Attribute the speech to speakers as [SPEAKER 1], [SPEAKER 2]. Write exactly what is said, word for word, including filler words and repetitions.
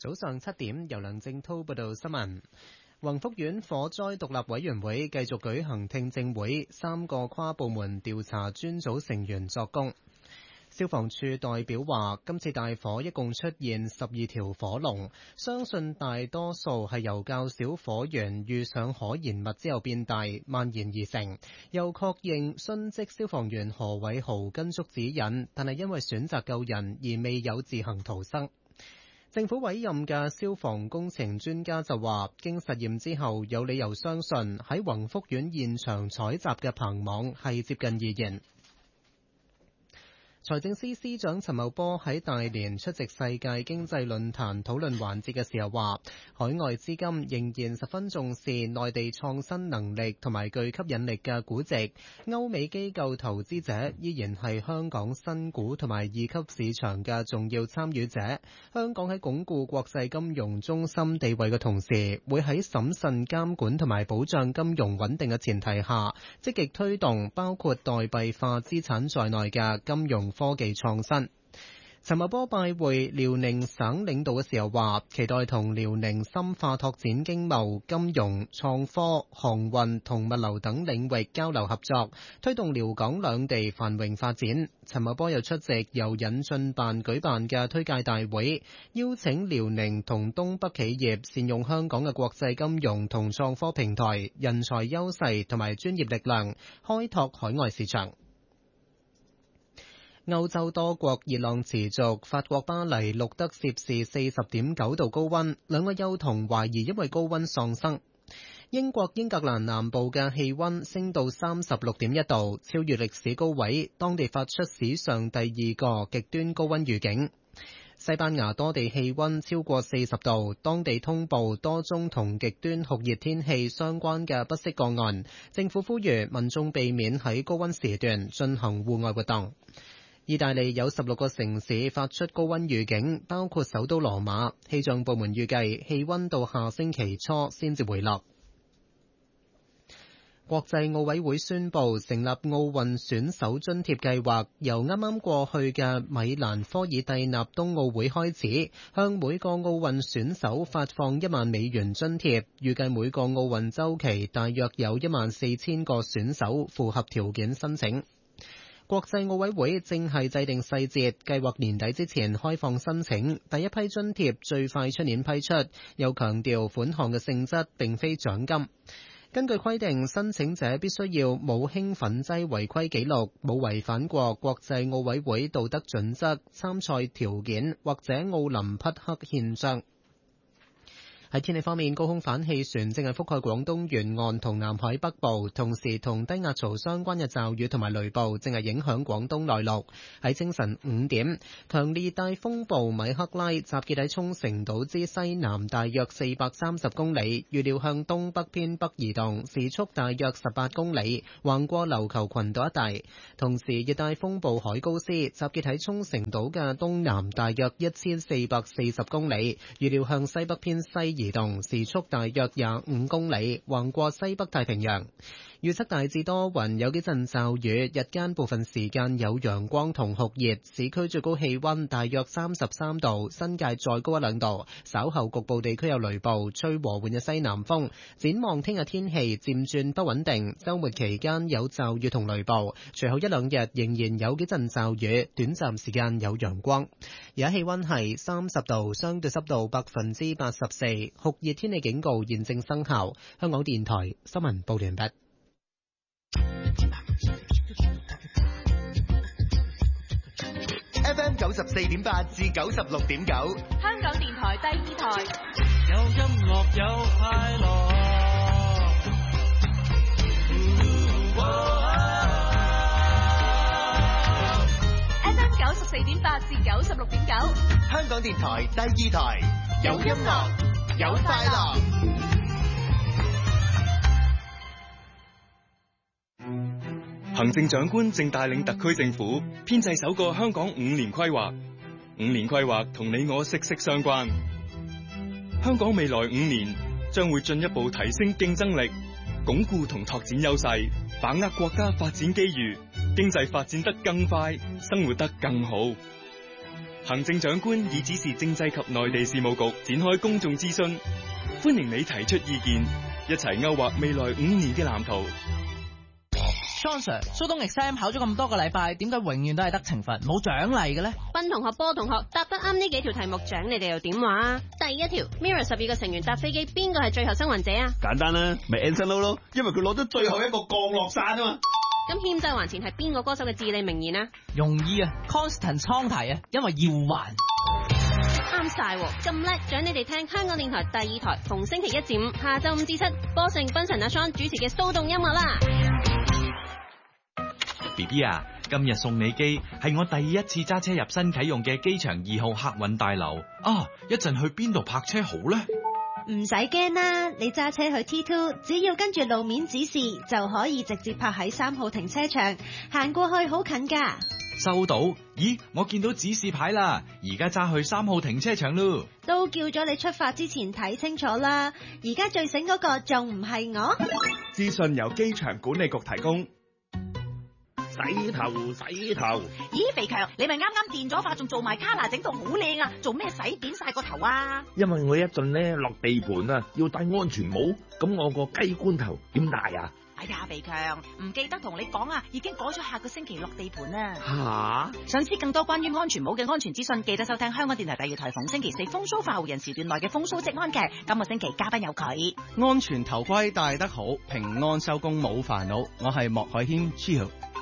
[SPEAKER 1] 早上七點，由梁正滔報道新聞。宏福苑火災獨立委員會繼續舉行聽證會，三個跨部門調查專組成員作供。消防處代表話，今次大火一共出現十二條火龍，相信大多數係由較小火源遇上可燃物之後變大，蔓延而成。又確認殉職消防員何偉豪跟足指引，但係因為選擇救人而未有自行逃生。政府委任嘅消防工程專家就話，經實驗之後有理由相信喺宏福苑現場採集嘅棚網係接近易燃。財政司司長陳茂波喺大連出席世界經濟論壇討論環節嘅時候話，海外資金仍然十分重視內地創新能力同埋具吸引力嘅估值，歐美機構投資者依然係香港新股同埋二級市場嘅重要參與者。香港喺鞏固國際金融中心地位嘅同時，會喺審慎監管同埋保障金融穩定嘅前提下，積極推動包括代幣化資產在內嘅金融科技創新。陳茂波拜會遼寧省領導嘅時候話，期待同遼寧深化拓展經貿、金融、創科、航運同物流等領域交流合作，推動遼港兩地繁榮發展。陳茂波又出席由引進辦舉辦嘅推介大會，邀請遼寧同東北企業善用香港嘅國際金融同創科平台、人才優勢同埋專業力量，開拓海外市場。歐洲多國熱浪持續，法國巴黎錄得攝氏四十點九度高溫，兩個幼童懷疑因為高溫喪生。英國英格蘭南部嘅氣溫升到三十六點一度，超越歷史高位，當地發出史上第二個極端高溫預警。西班牙多地氣溫超過四十度，當地通報多宗同極端酷熱天氣相關嘅不適個案，政府呼籲民眾避免喺高溫時段進行戶外活動。意大利有十六個城市發出高溫預警，包括首都羅馬。氣象部門預計氣溫到下星期初先至回落。國際奧委會宣布成立奧運選手津貼計劃，由啱啱過去嘅米蘭科爾蒂納冬奧會開始，向每個奧運選手發放一萬美元津貼，預計每個奧運週期大約有一萬四千個選手符合條件申請。國際奧委會正係制定細節，計劃年底之前開放申請，第一批津貼最快出年批出，又強調款項嘅性質並非獎金。根據規定，申請者必須要冇興奮劑違規記錄，冇違反過國際奧委會道德準則、參賽條件或者奧林匹克憲章。喺天氣方面，高空反氣旋正係覆蓋廣東沿岸同南海北部，同時同低壓槽相關嘅驟雨同埋雷暴正係影響廣東內陸。喺清晨五點，強烈熱帶風暴米克拉集結喺沖繩島之西南大約四百三十公里，預料向東北偏北移動，時速大約十八公里，橫過琉球群島一帶。同時，熱帶風暴海高斯集結喺沖繩島嘅東南大約一千四百四十公里，預料向西北偏西移動，時速大約廿五公里，橫過西北太平洋。預測大致多雲，有幾陣驟雨，日間部分時間有陽光同酷熱，市區最高氣溫大約三十三度，新界再高一兩度。稍後局部地區有雷暴，吹和緩嘅西南風。展望聽日天氣漸轉不穩定，週末期間有驟雨同雷暴，隨後一兩日仍然有幾陣驟雨，短暫時間有陽光。而家氣溫係三十度，相對濕度百分之八十四，酷熱天氣警告現正生效。香港電台新聞報完畢。
[SPEAKER 2] F M 九十四點八至九十六點九，
[SPEAKER 3] 香港電台第二台，
[SPEAKER 4] 有音樂有快樂。
[SPEAKER 3] F M 九十四點八至九十六點九，
[SPEAKER 2] 香港電台第二台，有音樂有快樂。
[SPEAKER 5] 行政長官正帶領特區政府編製首個香港五年規劃，五年規劃同你我息息相關。香港未來五年將會進一步提升競爭力，鞏固同拓展優勢，把握國家發展機遇，經濟發展得更快，生活得更好。 行政長官已指示政制及內地事務局展開公眾諮詢，歡迎你提出意見，一齊勾畫未來五年嘅藍圖。
[SPEAKER 6] John Sir， 蘇東 exam 考咗咁多個禮拜，點解永遠都係得懲罰冇獎勵嘅咧？
[SPEAKER 7] 斌同學、波同學答得啱呢幾條題目，獎你哋又點話啊？第一條 Mirror 十二個成員搭飛機，邊個係最後生還者啊？
[SPEAKER 8] 簡單啦，咪 Anson Lo 咯，因為佢攞咗最後一個降落傘啊嘛。
[SPEAKER 7] 咁欠債還錢係邊個歌手嘅至理名言啊？
[SPEAKER 6] 容易啊 ，Constant 倉提啊，因為要還。
[SPEAKER 7] 啱晒，咁叻，獎你哋聽香港電台第二台，逢星期一至五下晝五至七，波盛斌神阿 Sean 主持嘅騷動音樂啦。
[SPEAKER 9] B B 啊，今日送你機係我第一次揸車入新啟用嘅機場二號客運大樓啊！一陣去邊度泊車好呢？
[SPEAKER 10] 唔使驚啦，你揸車去 T 二，只要跟住路面指示就可以直接泊喺三號停車場，行過去好近噶。
[SPEAKER 9] 收到？咦，我見到指示牌啦，而家揸去三號停車場咯。
[SPEAKER 10] 都叫咗你出發之前睇清楚啦，而家最醒嗰個仲唔係我？
[SPEAKER 11] 資訊由機場管理局提供。
[SPEAKER 12] 洗頭洗頭，
[SPEAKER 13] 咦，肥強，你咪啱啱電咗髮，仲做埋卡拿，整到好靚啊！做咩洗扁晒個頭啊？
[SPEAKER 12] 因為我一陣咧落地盤啊，要戴安全帽，咁我個雞冠頭點戴啊？
[SPEAKER 13] 哎呀，肥強，唔記得同你講啊，已經改咗下個星期落地盤啦。
[SPEAKER 12] 吓！
[SPEAKER 13] 想知更多關於安全帽嘅安全資訊，記得收聽香港電台第二台逢星期四風騷化湖人時段內嘅風騷職安劇。今個星期嘉賓有佢。
[SPEAKER 14] 安全頭盔戴得好，平安收工冇煩惱。我係莫海謙 Chill。